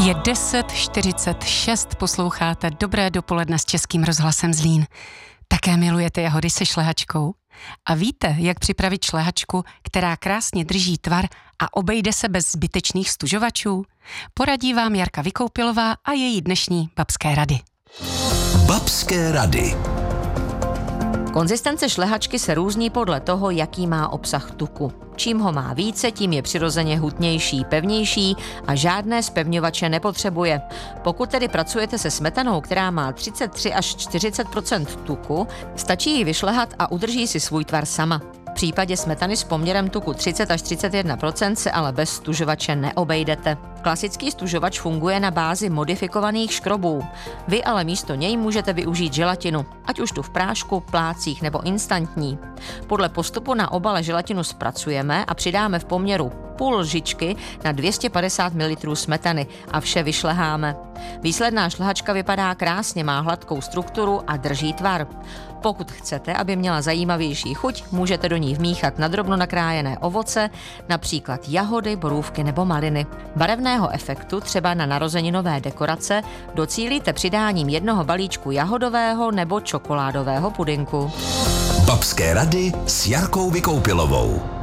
Je 10:46, posloucháte Dobré dopoledne s Českým rozhlasem Zlín. Také milujete jahody se šlehačkou? A víte, jak připravit šlehačku, která krásně drží tvar a obejde se bez zbytečných stužovačů? Poradí vám Jarka Vykoupilová a její dnešní babské rady. Babské rady. Konzistence šlehačky se různí podle toho, jaký má obsah tuku. Čím ho má více, tím je přirozeně hutnější, pevnější a žádné zpevňovače nepotřebuje. Pokud tedy pracujete se smetanou, která má 33 až 40% tuku, stačí ji vyšlehat a udrží si svůj tvar sama. V případě smetany s poměrem tuku 30 až 31% se ale bez stužovače neobejdete. Klasický stužovač funguje na bázi modifikovaných škrobů. Vy ale místo něj můžete využít želatinu, ať už tu v prášku, plácích nebo instantní. Podle postupu na obale želatinu zpracujeme a přidáme v poměru půl lžičky na 250 ml smetany a vše vyšleháme. Výsledná šlehačka vypadá krásně, má hladkou strukturu a drží tvar. Pokud chcete, aby měla zajímavější chuť, můžete do ní vmíchat nadrobno nakrájené ovoce, například jahody, borůvky nebo maliny. Barevného efektu, třeba na narozeninové dekorace, docílíte přidáním jednoho balíčku jahodového nebo čokoládového pudinku. Babské rady s Jarkou Vykoupilovou.